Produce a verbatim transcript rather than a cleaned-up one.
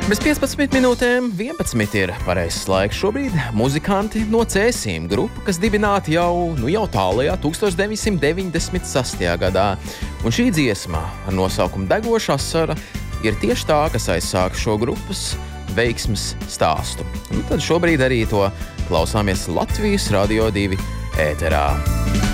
Bez piecpadsmit minūtēm vienpadsmit ir pareizs laiks. Šobrīd muzikanti no Cēsīm, grupa, kas dibināta jau, nu jau tālajā tūkstoš deviņsimt deviņdesmit sastajā gadā. Un šī dziesma ar nosaukumu Degoša asara ir tieši tā, kas aizsāka šo grupas veiksmes stāstu. Un tad šobrīd arī to klausāmies Latvijas Radio divi ēterā.